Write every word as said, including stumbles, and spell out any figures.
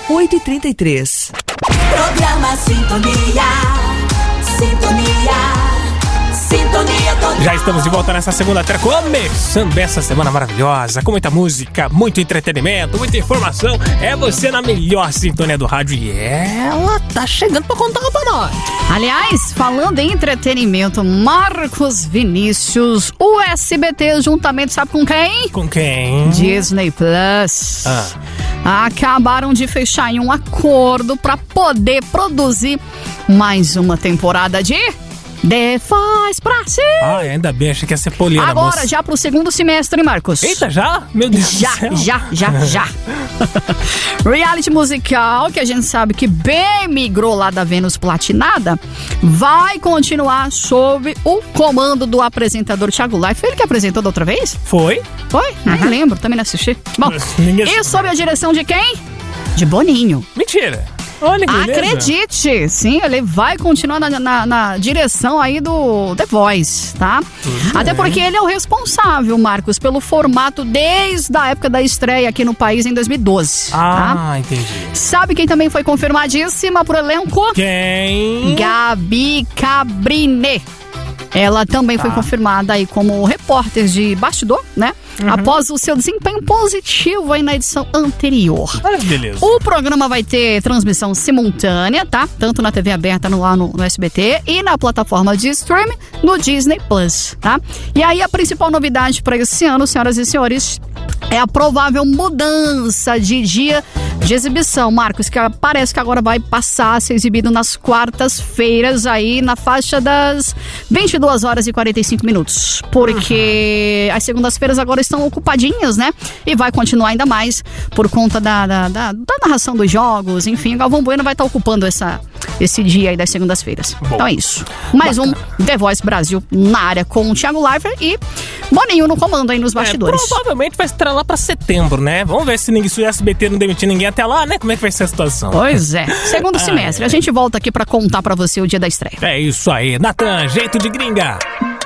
oito e trinta e três. Programa Sintonia, Sintonia. Sintonia total. Já estamos de volta nessa segunda-feira, começando essa semana maravilhosa, com muita música, muito entretenimento, muita informação. É você na melhor sintonia do rádio e ela tá chegando pra contar pra nós. Aliás, falando em entretenimento, Marcos Vinícius, o S B T juntamente, sabe com quem? Com quem? Disney Plus. Ah. Acabaram de fechar em um acordo pra poder produzir mais uma temporada de The Voice Brasil. Ah, ainda bem, achei que ia ser Poliana. Agora, moça. já pro segundo semestre, Marcos. Eita, já? Meu Deus já, do céu. Já, já, já, Reality musical, que a gente sabe que bem migrou lá da Vênus Platinada, vai continuar sob o comando do apresentador Thiago Leifert. Foi ele que apresentou da outra vez? Foi? Foi? Nem uhum. lembro, também não assisti. Bom, e sob a direção de quem? De Boninho. Mentira. Olha que beleza. Acredite, sim, ele vai continuar na, na, na direção aí do The Voice, tá? Tudo Até bem. Porque ele é o responsável, Marcos, pelo formato desde a época da estreia aqui no país em dois mil e doze. Ah, tá? Entendi. Sabe quem também foi confirmadíssima pro elenco? Quem? Gabi Cabrini. Ela também tá. foi confirmada aí como repórter de bastidor, né? Uhum. Após o seu desempenho positivo aí na edição anterior. Ah, beleza. O programa vai ter transmissão simultânea, tá? Tanto na T V aberta no, lá no, no S B T e na plataforma de streaming no Disney Plus, tá? E aí a principal novidade para esse ano, senhoras e senhores, é a provável mudança de dia de exibição, Marcos, que parece que agora vai passar a ser exibido nas quartas-feiras aí na faixa das vinte e duas horas e quarenta e cinco minutos, porque uhum. as segundas-feiras agora estão ocupadinhas, né? E vai continuar ainda mais por conta da, da, da, da narração dos jogos, enfim, o Galvão Bueno vai estar ocupando essa, esse dia aí das segundas-feiras. Bom, então é isso. Mais bacana. Um The Voice Brasil na área com o Thiago Leifert e Boninho no comando aí nos bastidores. É, provavelmente vai estar lá pra setembro, né? Vamos ver se, ninguém, se o S B T não demitir ninguém até lá, né? Como é que vai ser a situação? Pois é. Segundo ah, semestre. É. A gente volta aqui pra contar pra você o dia da estreia. É isso aí. Natan, jeito de gringa.